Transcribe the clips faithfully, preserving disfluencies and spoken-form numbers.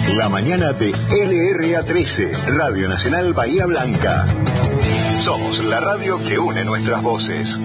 La mañana de L R A trece, Radio Nacional Bahía Blanca. Somos la radio que une nuestras voces.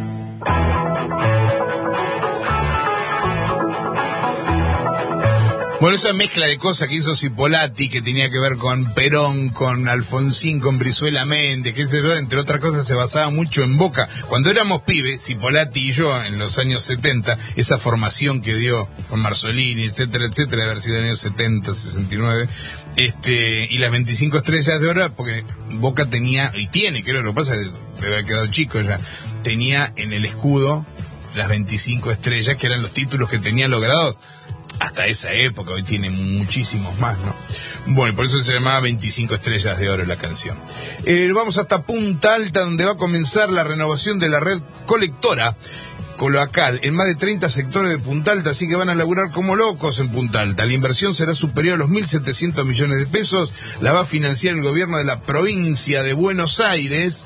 Bueno, esa mezcla de cosas que hizo Cipolatti, que tenía que ver con Perón, con Alfonsín, con Brizuela Méndez, qué sé yo, entre otras cosas se basaba mucho en Boca. Cuando éramos pibes, Cipolatti y yo, en los años setenta, esa formación que dio con Marzolini, etcétera, etcétera, de haber sido en los años setenta, sesenta y nueve, este, y las veinticinco estrellas de oro, porque Boca tenía, y tiene, creo, lo que pasa es que debe haber quedado chico ya, tenía en el escudo las veinticinco estrellas, que eran los títulos que tenían logrados hasta esa época. Hoy tiene muchísimos más, ¿no? Bueno, por eso se llamaba veinticinco estrellas de oro la canción. Eh, vamos hasta Punta Alta, donde va a comenzar la renovación de la red colectora cloacal en más de treinta sectores de Punta Alta, así que van a laburar como locos en Punta Alta. La inversión será superior a los mil setecientos millones de pesos, la va a financiar el gobierno de la provincia de Buenos Aires.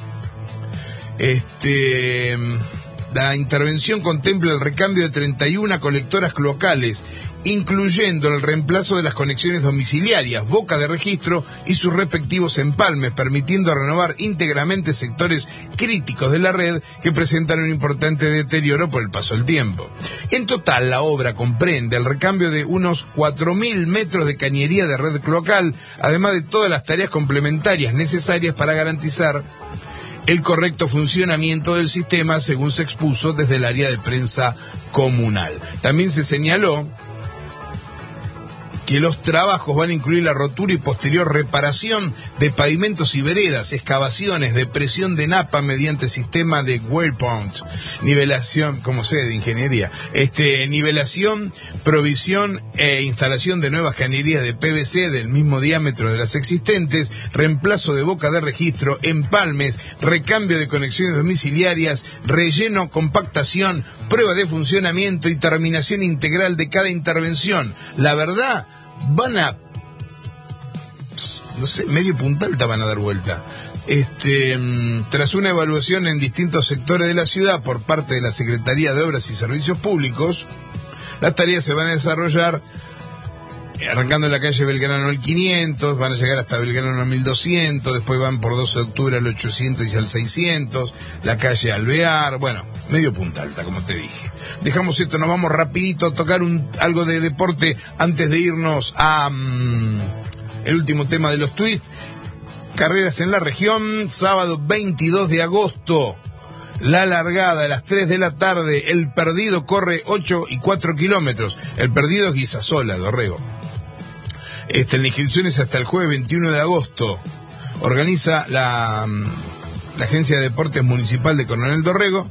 Este... La intervención contempla el recambio de treinta y una colectoras cloacales, incluyendo el reemplazo de las conexiones domiciliarias, bocas de registro y sus respectivos empalmes, permitiendo renovar íntegramente sectores críticos de la red que presentan un importante deterioro por el paso del tiempo. En total, la obra comprende el recambio de unos cuatro mil metros de cañería de red cloacal, además de todas las tareas complementarias necesarias para garantizar el correcto funcionamiento del sistema, según se expuso desde el área de prensa comunal. También se señaló que los trabajos van a incluir la rotura y posterior reparación de pavimentos y veredas, excavaciones, depresión de napa mediante sistema de waypoint, nivelación, como sé, de ingeniería, este, nivelación, provisión e instalación de nuevas cañerías de P V C del mismo diámetro de las existentes, reemplazo de boca de registro, empalmes, recambio de conexiones domiciliarias, relleno, compactación, prueba de funcionamiento y terminación integral de cada intervención. La verdad, van a, no sé, medio Punta Alta van a dar vuelta. Este, tras una evaluación en distintos sectores de la ciudad por parte de la Secretaría de Obras y Servicios Públicos, las tareas se van a desarrollar arrancando en la calle Belgrano al quinientos, van a llegar hasta Belgrano al mil doscientos, después van por doce de octubre al ochocientos y al seiscientos, la calle Alvear, bueno, medio Punta Alta, como te dije. Dejamos esto, nos vamos rapidito a tocar un, algo de deporte antes de irnos a um, el último tema de los twists. Carreras en la región, sábado veintidós de agosto. La largada a las tres de la tarde, el Perdido corre ocho y cuatro kilómetros. El Perdido es Guisasola, Dorrego. Este, la inscripción es hasta el jueves veintiuno de agosto. Organiza la, la Agencia de Deportes Municipal de Coronel Dorrego.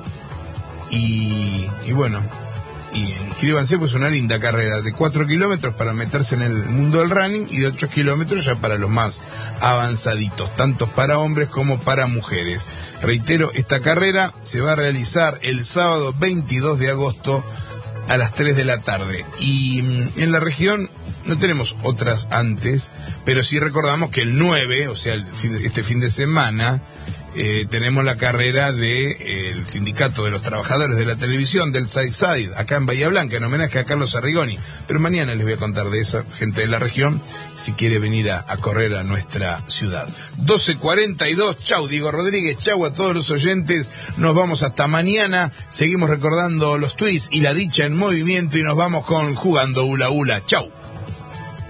Y, y bueno, y inscríbanse, pues una linda carrera de cuatro kilómetros para meterse en el mundo del running y de ocho kilómetros ya para los más avanzaditos, tanto para hombres como para mujeres. Reitero, esta carrera se va a realizar el sábado veintidós de agosto a las tres de la tarde. Y en la región no tenemos otras antes, pero sí recordamos que el nueve, o sea, el fin de, este fin de semana, eh, tenemos la carrera del de, eh, Sindicato de los Trabajadores de la Televisión, del Side Side, acá en Bahía Blanca, en homenaje a Carlos Arrigoni. Pero mañana les voy a contar de esa gente de la región, si quiere venir a, a correr a nuestra ciudad. doce cuarenta y dos, chau Diego Rodríguez, chau a todos los oyentes, nos vamos hasta mañana, seguimos recordando los tweets y la dicha en movimiento y nos vamos con Jugando Hula Hula, chau.